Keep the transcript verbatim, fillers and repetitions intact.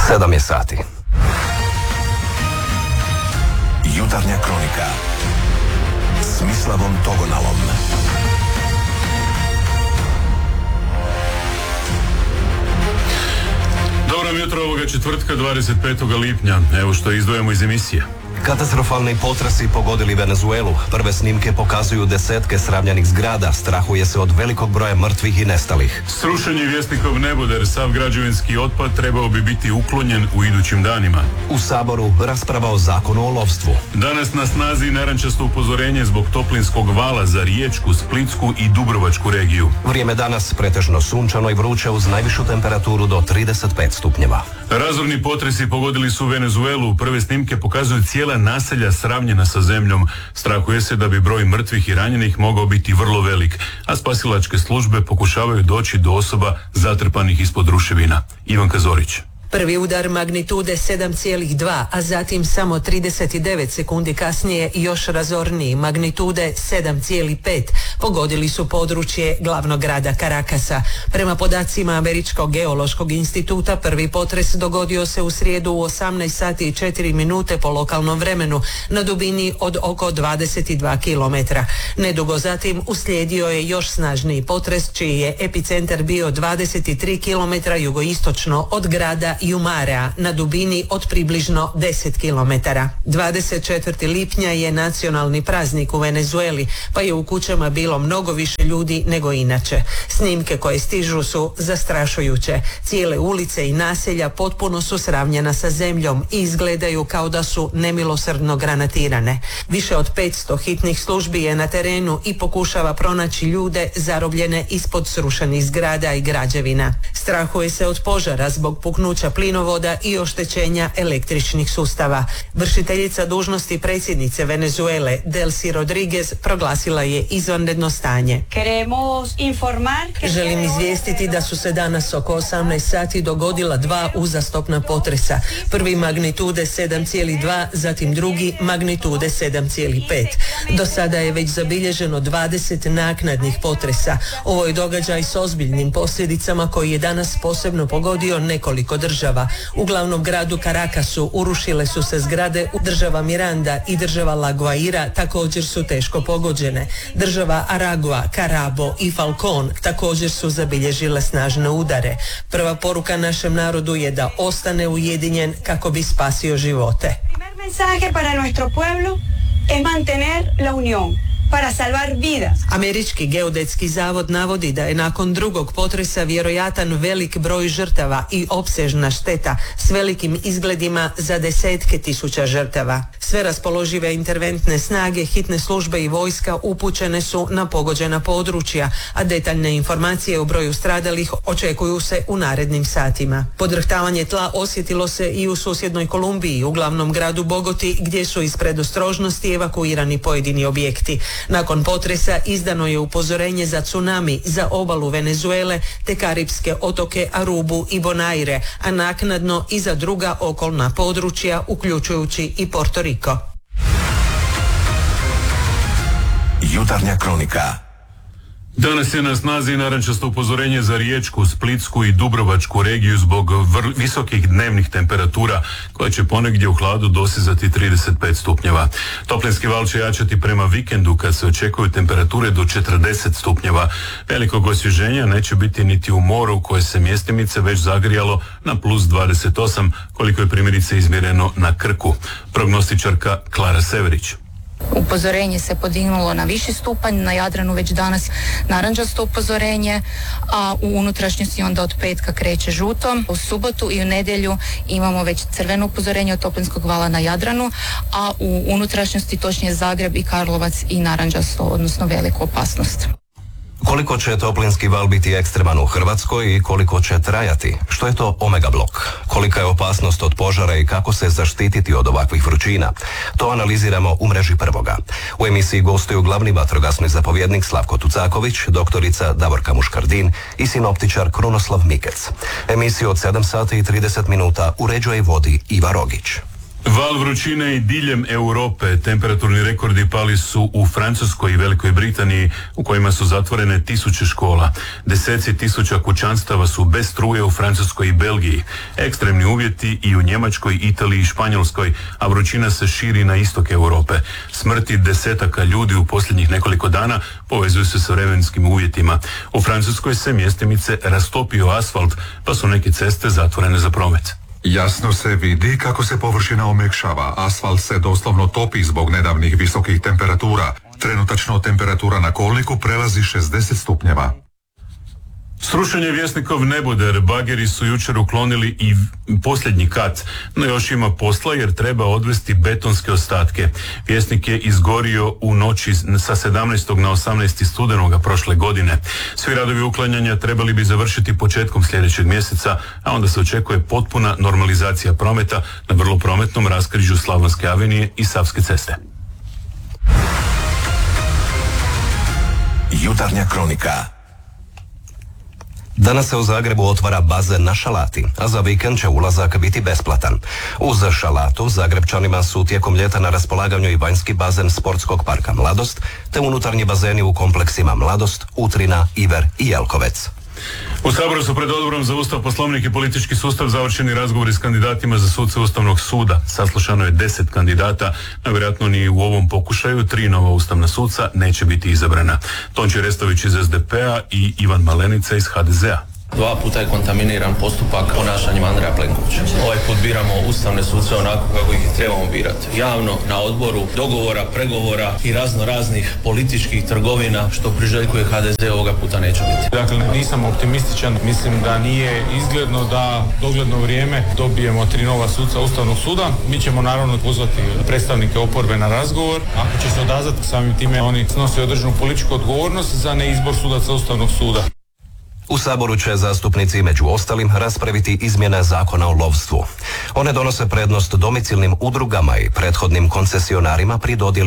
Sedam je sati. Jutarnja kronika s Mislavom Togonalom. Dobro jutro ovoga četvrtka dvadeset petog lipnja. Evo što izdvojamo iz emisije. Katastrofalni potresi pogodili Venezuelu. Prve snimke pokazuju desetke sravnjanih zgrada. Strahuje se od velikog broja mrtvih i nestalih. Srušen je Vjesnikov neboder. Sav građevinski otpad trebao bi biti uklonjen u idućim danima. U Saboru rasprava o zakonu o lovstvu. Danas na snazi narančasto upozorenje zbog toplinskog vala za Riječku, Splitsku i Dubrovačku regiju. Vrijeme danas pretežno sunčano i vruće uz najvišu temperaturu do trideset pet stupnjeva. Razorni potresi pogodili su Venezuelu. Prve snimke pokazuju cijela naselja sravnjena sa zemljom. Strahuje se da bi broj mrtvih i ranjenih mogao biti vrlo velik, a spasilačke službe pokušavaju doći do osoba zatrpanih ispod ruševina. Ivanka Zorić. Prvi udar magnitude sedam zarez dva, a zatim samo trideset devet sekundi kasnije još razorniji magnitude sedam zarez pet pogodili su područje glavnog grada Carakasa. Prema podacima Američkog geološkog instituta, prvi potres dogodio se u srijedu u osamnaest sati i četiri minute po lokalnom vremenu na dubini od oko dvadeset dva kilometra. Nedugo zatim uslijedio je još snažniji potres čiji je epicentar bio dvadeset tri kilometra jugoistočno od grada Jumarea na dubini od približno deset kilometara. dvadeset četvrtog lipnja je nacionalni praznik u Venezueli, pa je u kućama bilo mnogo više ljudi nego inače. Snimke koje stižu su zastrašujuće. Cijele ulice i naselja potpuno su sravnjena sa zemljom i izgledaju kao da su nemilosrdno granatirane. Više od petsto hitnih službi je na terenu i pokušava pronaći ljude zarobljene ispod srušenih zgrada i građevina. Strahuje se od požara zbog puknuća plinovoda i oštećenja električnih sustava. Vršiteljica dužnosti predsjednice Venezuele Delcy Rodriguez proglasila je izvanredno stanje. Želim izvijestiti da su se danas oko osamnaest sati dogodila dva uzastopna potresa. Prvi magnitude sedam zarez dva, zatim drugi magnitude sedam zarez pet. Do sada je već zabilježeno dvadeset naknadnih potresa. Ovo je događaj s ozbiljnim posljedicama koji je danas posebno pogodio nekoliko država. U glavnom gradu Caracasu urušile su se zgrade u država Miranda i država La Guaira također su teško pogođene. Država Aragua, Carabo i Falcón također su zabilježile snažne udare. Prva poruka našem narodu je da ostane ujedinjen kako bi spasio živote. Primer mensaje para nuestro pueblo es mantener la unión para salvar vidas. Američki geodetski zavod navodi da je nakon drugog potresa vjerojatan velik broj žrtava i opsežna šteta s velikim izgledima za desetke tisuća žrtava. Sve raspoložive interventne snage, hitne službe i vojska upućene su na pogođena područja, a detaljne informacije o broju stradalih očekuju se u narednim satima. Podrhtavanje tla osjetilo se i u susjednoj Kolumbiji, u glavnom gradu Bogoti, gdje su iz predostrožnosti evakuirani pojedini objekti. Nakon potresa izdano je upozorenje za tsunami za obalu Venezuele te karipske otoke Arubu i Bonaire, a naknadno i za druga okolna područja, uključujući i Porto Rico. Jutarnja kronika. Danas je na snazi narančasto upozorenje za Riječku, Splitsku i Dubrovačku regiju zbog vrl, visokih dnevnih temperatura koje će ponegdje u hladu dosizati trideset pet stupnjeva. Toplinski val će jačati prema vikendu kad se očekuju temperature do četrdeset stupnjeva. Velikog osvježenja neće biti niti u moru koje se mjestimice već zagrijalo na plus dvadeset osam, koliko je primjerice izmjereno na Krku. Prognostičarka Klara Severić. Upozorenje se podignulo na viši stupanj, na Jadranu već danas narančasto upozorenje, a u unutrašnjosti onda od petka kreće žuto. U subotu i u nedjelju imamo već crveno upozorenje od toplinskog vala na Jadranu, a u unutrašnjosti točnije Zagreb i Karlovac i narančasto, odnosno veliku opasnost. Koliko će toplinski val biti ekstreman u Hrvatskoj i koliko će trajati? Što je to Omega blok? Kolika je opasnost od požara i kako se zaštititi od ovakvih vrućina? To analiziramo u mreži Prvoga. U emisiji gostuju glavni vatrogasni zapovjednik Slavko Tucaković, doktorica Davorka Muškardin i sinoptičar Krunoslav Mikec. Emisiju od sedam sati i trideset minuta uređuje i vodi Iva Rogić. Val vrućine i diljem Europe. Temperaturni rekordi pali su u Francuskoj i Velikoj Britaniji, u kojima su zatvorene tisuće škola. Deseci tisuća kućanstava su bez struje u Francuskoj i Belgiji. Ekstremni uvjeti i u Njemačkoj, Italiji i Španjolskoj, a vrućina se širi na istok Europe. Smrti desetaka ljudi u posljednjih nekoliko dana povezuju se sa vremenskim uvjetima. U Francuskoj se mjestimice rastopio asfalt, pa su neke ceste zatvorene za promet. Jasno se vidi kako se površina omekšava. Asfalt se doslovno topi zbog nedavnih visokih temperatura. Trenutačno temperatura na kolniku prelazi šezdeset stupnjeva. Srušen Vjesnikov neboder. Bageri su jučer uklonili i posljednji kat, no još ima posla jer treba odvesti betonske ostatke. Vjesnik je izgorio u noći sa sedamnaestog na osamnaesti studenoga prošle godine. Svi radovi uklanjanja trebali bi završiti početkom sljedećeg mjeseca, a onda se očekuje potpuna normalizacija prometa na vrlo prometnom raskrižju Slavonske avenije i Savske ceste. Jutarnja kronika. Danas se u Zagrebu otvara bazen na Šalati, a za vikend će ulazak biti besplatan. Uz Šalatu Zagrebčanima su tijekom ljeta na raspolaganju i vanjski bazen Sportskog parka Mladost, te unutarnji bazeni u kompleksima Mladost, Utrina, Iver i Jelkovec. U Saboru su pred Odborom za Ustav, Poslovnik i politički sustav završeni razgovori s kandidatima za suce Ustavnog suda. Saslušano je deset kandidata, a vjerojatno ni u ovom pokušaju tri nova ustavna suca neće biti izabrana. Tonči Restović iz es de pe a i Ivan Malenica iz ha de ze a. Dva puta je kontaminiran postupak ponašanjem Andreja Plenkovića. Ovaj put biramo ustavne suce onako kako ih trebamo birati. Javno, na odboru, dogovora, pregovora i razno raznih političkih trgovina što priželjkuje ha de ze ovoga puta neće biti. Dakle, nisam optimističan. Mislim da nije izgledno da dogledno vrijeme dobijemo tri nova suca Ustavnog suda. Mi ćemo naravno pozvati predstavnike oporbe na razgovor. Ako će se odazvati, samim time oni snose određenu političku odgovornost za neizbor sudaca Ustavnog suda. U Saboru će zastupnici među ostalim raspraviti izmjene zakona o lovstvu. One donose prednost domicilnim udrugama i prethodnim koncesionarima pri dodjeli